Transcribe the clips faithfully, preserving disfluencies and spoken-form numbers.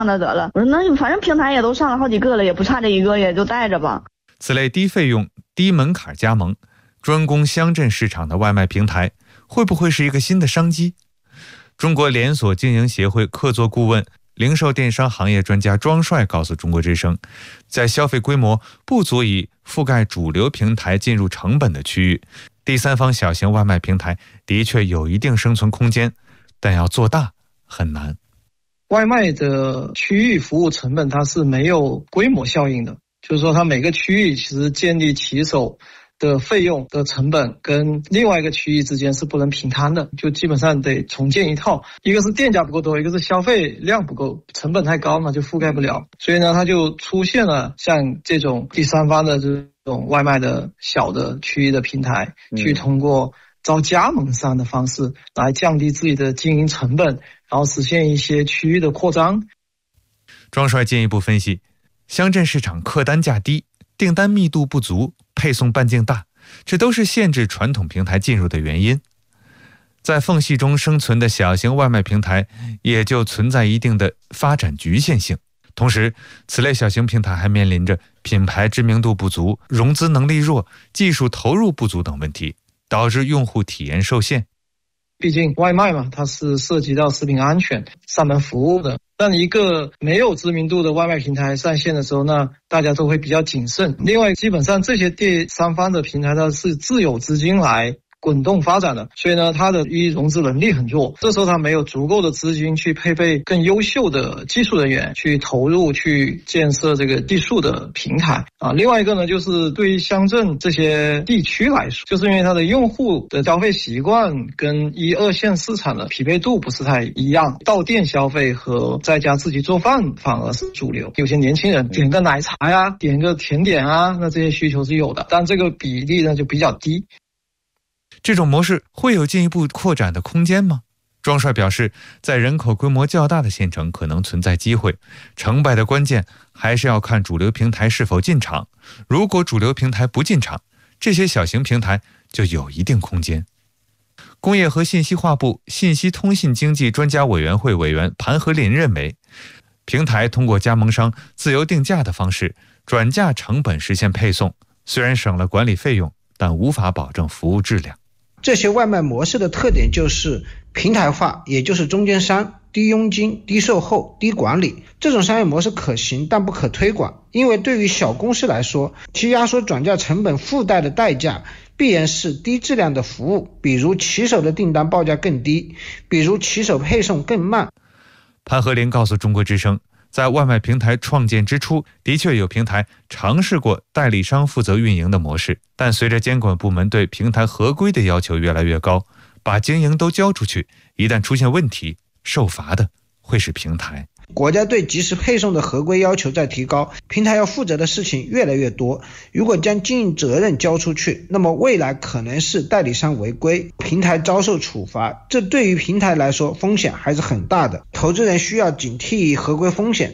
那得了。我说那反正平台也都上了好几个了，也不差这一个，也就带着吧。 此类低费用、低门槛加盟、专攻乡镇市场的外卖平台，会不会是一个新的商机？中国连锁经营协会客座顾问、零售电商行业专家庄帅告诉中国之声，在消费规模不足以覆盖主流平台进入成本的区域，第三方小型外卖平台的确有一定生存空间，但要做大很难。 外卖的区域服务成本它是没有规模效应的，就是说它每个区域其实建立骑手的费用的成本跟另外一个区域之间是不能平摊的，就基本上得重建一套，一个是店家不够多，一个是消费量不够，成本太高嘛，就覆盖不了。所以呢，它就出现了像这种第三方的这种外卖的小的区域的平台，嗯、去通过招加盟商的方式来降低自己的经营成本，然后实现一些区域的扩张。 庄帅进一步分析，乡镇市场客单价低，订单密度不足，配送半径大，这都是限制传统平台进入的原因。在缝隙中生存的小型外卖平台也就存在一定的发展局限性。同时，此类小型平台还面临着品牌知名度不足、融资能力弱、技术投入不足等问题，导致用户体验受限。 毕竟外卖嘛，它是涉及到食品安全、上门服务的。当一个没有知名度的外卖平台上线的时候呢，大家都会比较谨慎。另外，基本上这些第三方的平台它是自有资金来滚动发展的，所以呢，它的一融资能力很弱，这时候它没有足够的资金去配备更优秀的技术人员，去投入去建设这个技术的平台啊。另外一个呢，就是对于乡镇这些地区来说，就是因为它的用户的消费习惯跟一二线市场的匹配度不是太一样，到店消费和在家自己做饭反而是主流。有些年轻人点个奶茶呀，点个甜点啊，那这些需求是有的，但这个比例呢就比较低。 这种模式会有进一步扩展的空间吗？庄帅表示，在人口规模较大的县城可能存在机会，成败的关键还是要看主流平台是否进场。如果主流平台不进场，这些小型平台就有一定空间。工业和信息化部信息通信经济专家委员会委员盘和林认为，平台通过加盟商自由定价的方式转嫁成本实现配送，虽然省了管理费用，但无法保证服务质量。 这些外卖模式的特点就是平台化，也就是中间商、低佣金、低售后、低管理。这种商业模式可行，但不可推广，因为对于小公司来说，其压缩转嫁成本附带的代价必然是低质量的服务，比如骑手的订单报价更低，比如骑手配送更慢。 潘和林告诉中国之声，在外卖平台创建之初，的确有平台尝试过代理商负责运营的模式，但随着监管部门对平台合规的要求越来越高，把经营都交出去，一旦出现问题，受罚的会是平台。 国家对即时配送的合规要求在提高，平台要负责的事情越来越多。如果将经营责任交出去，那么未来可能是代理商违规，平台遭受处罚，这对于平台来说风险还是很大的。投资人需要警惕合规风险。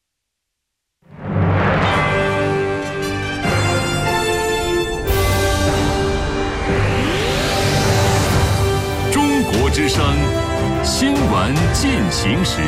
中国之声新闻进行时。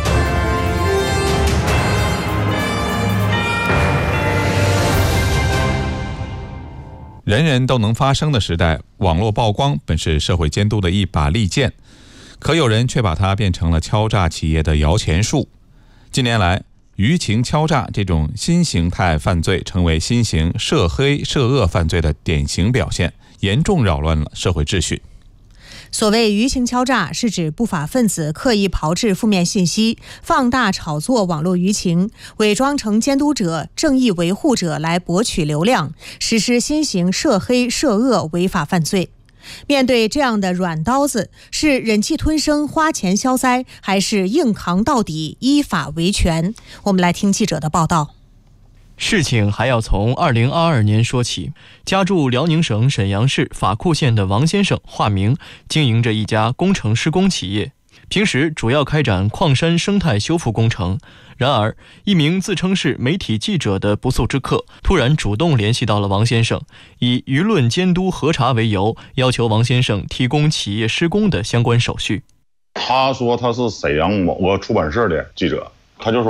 人人都能发声的时代，网络曝光本是社会监督的一把利剑，可有人却把它变成了敲诈企业的摇钱树。近年来，舆情敲诈这种新形态犯罪成为新型涉黑涉恶犯罪的典型表现，严重扰乱了社会秩序。 所谓舆情敲诈，是指不法分子刻意炮制负面信息，放大炒作网络舆情，伪装成监督者、正义维护者来博取流量，实施新型涉黑涉恶违法犯罪。面对这样的软刀子，是忍气吞声、花钱消灾，还是硬扛到底、依法维权？我们来听记者的报道。 事情还要从二零二二年说起。家住辽宁省沈阳市法库县的王先生，化名，经营着一家工程施工企业，平时主要开展矿山生态修复工程。然而，一名自称是媒体记者的不速之客突然主动联系到了王先生，以舆论监督核查为由，要求王先生提供企业施工的相关手续。 他说他是沈阳某个出版社的记者， 他就说